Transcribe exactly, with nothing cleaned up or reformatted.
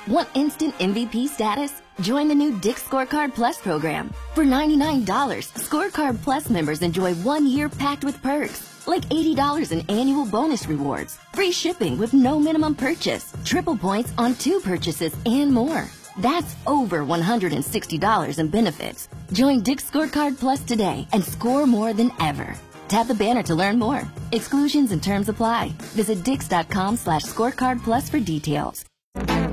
Want instant M V P status? Join the new Dick's Scorecard Plus program. For ninety-nine dollars, Scorecard Plus members enjoy one year packed with perks, like eighty dollars in annual bonus rewards, free shipping with no minimum purchase, triple points on two purchases, and more. That's over one hundred sixty dollars in benefits. Join Dick's Scorecard Plus today and score more than ever. Tap the banner to learn more. Exclusions and terms apply. Visit dix dot com slash scorecard plus for details.